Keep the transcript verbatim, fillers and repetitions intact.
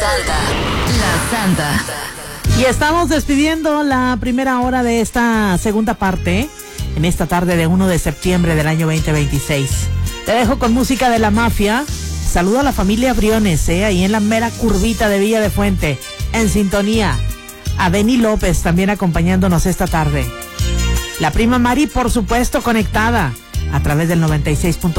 Santa, la Santa. Y estamos despidiendo la primera hora de esta segunda parte en esta tarde de primero de septiembre del año veinte veintiséis. Te dejo con música de La Mafia. Saludo a la familia Briones, eh, ahí en la mera curvita de Villa de Fuente, en sintonía. A Beni López también acompañándonos esta tarde. La prima Mari, por supuesto, conectada a través del noventa y seis punto